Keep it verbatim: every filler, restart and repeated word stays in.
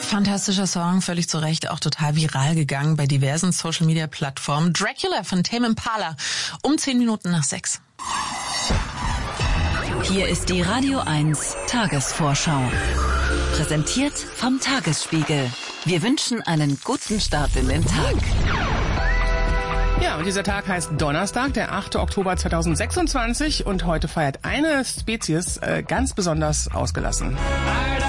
Fantastischer Song, völlig zu Recht, auch total viral gegangen bei diversen Social-Media-Plattformen. Dracula von Tame Impala, um zehn Minuten nach sechs. Hier ist die Radio eins Tagesvorschau. Präsentiert vom Tagesspiegel. Wir wünschen einen guten Start in den Tag. Ja, und dieser Tag heißt Donnerstag, der achte Oktober zweitausendsechsundzwanzig, und heute feiert eine Spezies äh, ganz besonders ausgelassen.